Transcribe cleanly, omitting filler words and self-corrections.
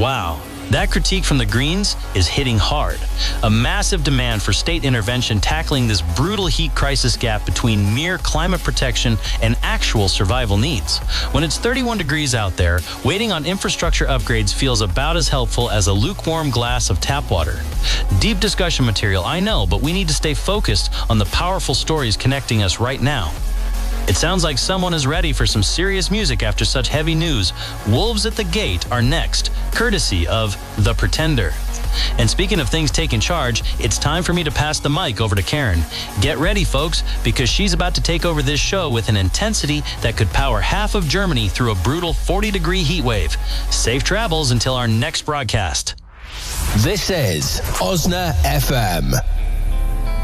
Wow. That critique from the Greens is hitting hard. A massive demand for state intervention tackling this brutal heat crisis gap between mere climate protection and actual survival needs. When it's 31 degrees out there, waiting on infrastructure upgrades feels about as helpful as a lukewarm glass of tap water. Deep discussion material, I know, but we need to stay focused on the powerful stories connecting us right now. It sounds like someone is ready for some serious music after such heavy news. Wolves at the Gate are next, courtesy of The Pretender. And speaking of things taking charge, it's time for me to pass the mic over to Karen. Get ready, folks, because she's about to take over this show with an intensity that could power half of Germany through a brutal 40-degree heat wave. Safe travels until our next broadcast. This is Osna FM.